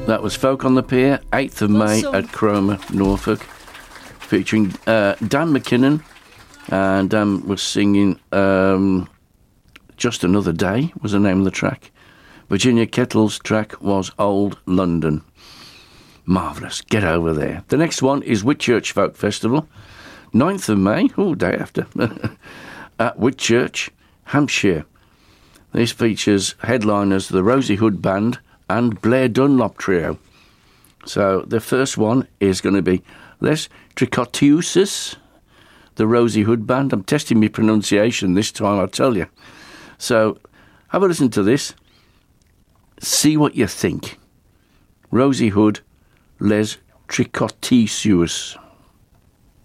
That was Folk on the Pier, 8th of May at Cromer, Norfolk, featuring Dan McKinnon, and Dan was singing Just Another Day was the name of the track. Virginia Kettle's track was Old London. Marvellous, get over there. The next one is Whitchurch Folk Festival, 9th of May, day after, at Whitchurch, Hampshire. This features headliners the Rosie Hood Band and Blair Dunlop Trio. So the first one is going to be Les Tricotiuses, the Rosie Hood Band. I'm testing my pronunciation this time, I'll tell you. So have a listen to this. See what you think. Rosie Hood, Les Tricotiuses.